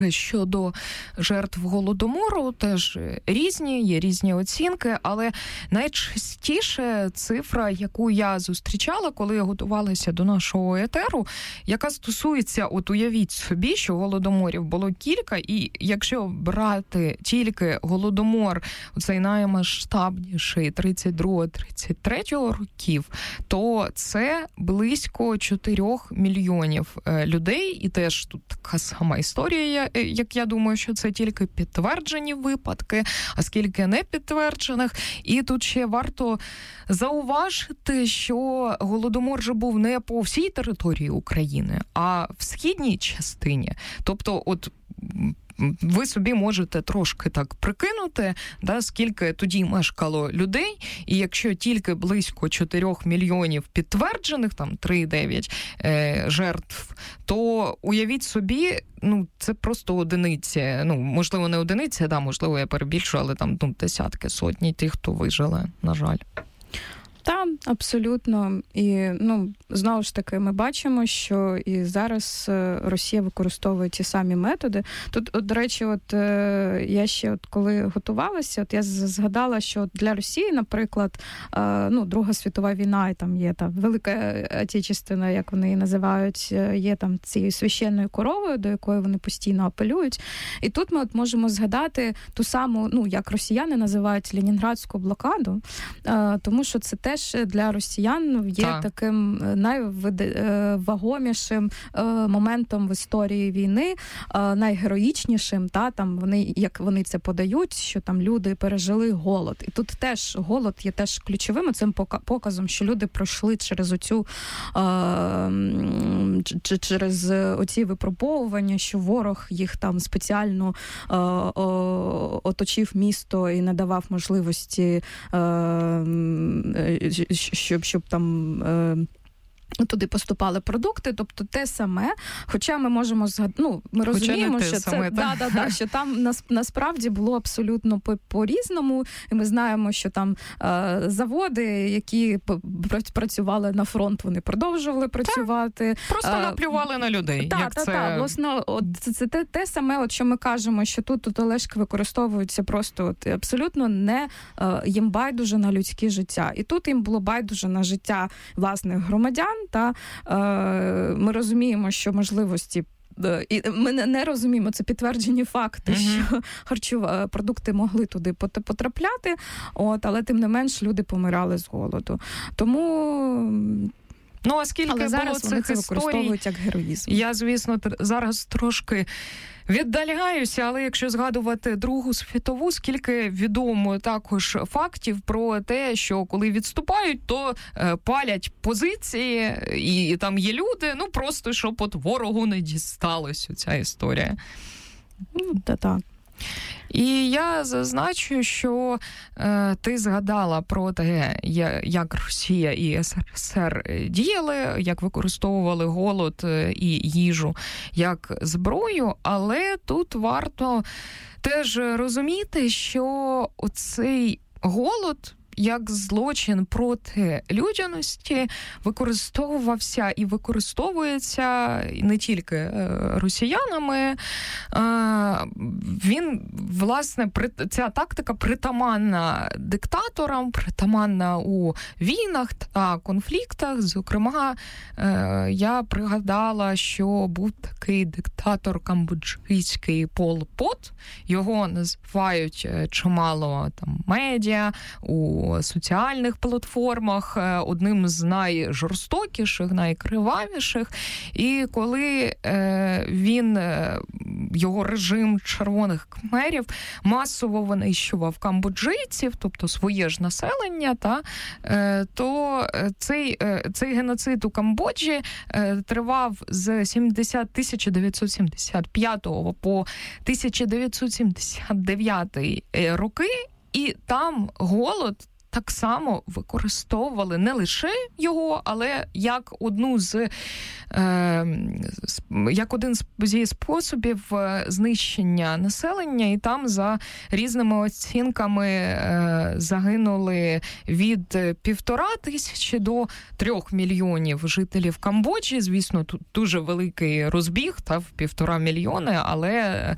щодо жертв Голодомору теж різні, є різні оцінки, але найчастіше цифра, яку я зустрічала, коли я готувалася до нашого етеру, яка стосується, от уявіть собі, що Голодоморів було кілька, і якщо брати тільки Голодомор, цей наймасштабніший 32-33 років, то це близько 4 мільйонів людей, і теж тут така сама історія, як я думаю, що це тільки підтверджені випадки, а скільки не підтверджених. І тут ще варто зауважити, що Голодомор же був не по всій території України, а в східній частині. Тобто, от ви собі можете трошки так прикинути, да, скільки тоді мешкало людей, і якщо тільки близько 4 мільйонів підтверджених, там 3,9 жертв, то уявіть собі, ну, це просто одиниці, ну, можливо, не одиниці, да, можливо, я перебільшую, але там десятки, сотні тих, хто вижили, на жаль. Так, абсолютно. І, ну, знову ж таки, ми бачимо, що і зараз Росія використовує ті самі методи. Тут, от, до речі, от я ще, от, коли готувалася, от я згадала, що для Росії, наприклад, ну, Друга світова війна, і там є та Велика Отечественна, як вони її називають, є там цією священною коровою, до якої вони постійно апелюють. І тут ми от можемо згадати ту саму, ну, як росіяни називають Ленінградську блокаду, тому що це теж для росіян є таким найвагомішим моментом в історії війни, найгероїчнішим, та, там вони, як вони це подають, що там люди пережили голод. І тут теж голод є теж ключовим цим показом, що люди пройшли через через оці випробовування, що ворог їх там спеціально оточив місто і не давав можливості щоб там туди поступали продукти, тобто те саме, хоча ми можемо ми розуміємо, що це що там насправді було абсолютно по-різному, і ми знаємо, що там заводи, які працювали на фронт, вони продовжували працювати. Просто наплювали на людей. Власне, це те саме, от що ми кажемо, що тут Олешки використовуються просто от, абсолютно не їм байдуже на людське життя. І тут їм було байдуже на життя власних громадян. Та ми розуміємо, що можливості, і ми не розуміємо, це підтверджені факти, що продукти могли туди потрапляти, от, але тим не менш люди помирали з голоду. Тому... Ну, а скільки але було цих це використовують як героїзм. Я, звісно, зараз трошки віддаляюся, але якщо згадувати Другу світову, скільки відомо також фактів про те, що коли відступають, то палять позиції, і там є люди, ну просто щоб от ворогу не дісталось ця історія. Так. І я зазначу, що ти згадала про те, як Росія і СРСР діяли, як використовували голод і їжу як зброю, але тут варто теж розуміти, що оцей голод як злочин проти людяності використовувався і використовується не тільки росіянами. Він, власне, ця тактика притаманна диктаторам, притаманна у війнах та конфліктах. Зокрема, я пригадала, що був такий диктатор камбоджійський Пол Пот. Його називають чимало там медіа, у соціальних платформах одним з найжорстокіших, найкривавіших. І коли його режим червоних кхмерів масово винищував камбоджийців, тобто своє ж населення, то цей геноцид у Камбоджі тривав з 1975 по 1979 роки, і там голод так само використовували не лише його, але як один зі способів знищення населення, і там за різними оцінками загинули від 1500 до 3 мільйонів жителів Камбоджі. Звісно, тут дуже великий розбіг, в 1,5 мільйони, але